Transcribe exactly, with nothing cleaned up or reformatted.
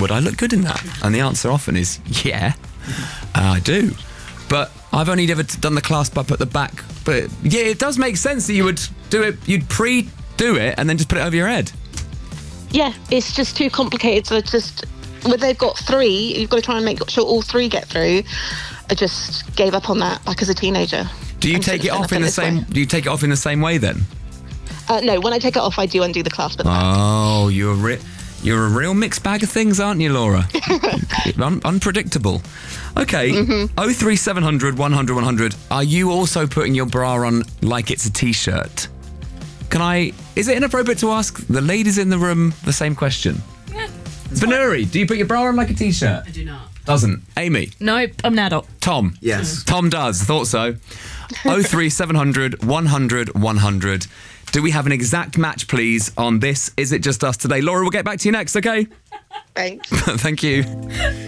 would I look good in that? And the answer often is, yeah, uh, I do. But I've only ever done the clasp up at the back. But yeah, it does make sense that you would do it, you'd pre-do it and then just put it over your head. Yeah, it's just too complicated. So it's just, when they've got three, you've got to try and make sure all three get through. I just gave up on that, like, as a teenager. Do you take it off in the same, do you take it off in the same way then? Uh, no, when I take it off, I do undo the clasp at the back. Oh, you're a, re- you're a real mixed bag of things, aren't you, Laura? Un- unpredictable. Okay, mm-hmm. oh three seven hundred, one hundred, one hundred. Are you also putting your bra on like it's a T-shirt? Can I... Is it inappropriate to ask the ladies in the room the same question? Yeah. Benuri, do you put your bra on like a T-shirt? I do not. Doesn't. Amy? Nope, I'm an adult. Tom? Yes. Tom does. Thought so. oh three seven hundred, one hundred, one hundred. Do we have an exact match, please, on this? Is it just us today? Laura, we'll get back to you next, okay? Thanks. Thank you.